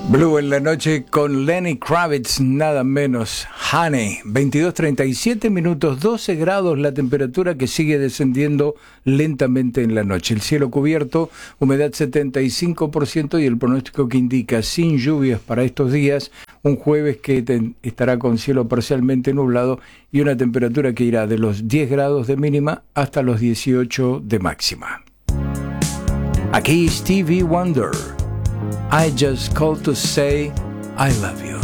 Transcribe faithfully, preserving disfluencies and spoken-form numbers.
Blue en la noche con Lenny Kravitz, nada menos. Honey, veintidós treinta y siete minutos, doce grados la temperatura que sigue descendiendo lentamente en la noche. El cielo cubierto, humedad setenta y cinco por ciento y el pronóstico que indica sin lluvias para estos días, un jueves que ten, estará con cielo parcialmente nublado y una temperatura que irá de los diez grados de mínima hasta los dieciocho de máxima. Aquí Stevie Wonder. I just called to say I love you.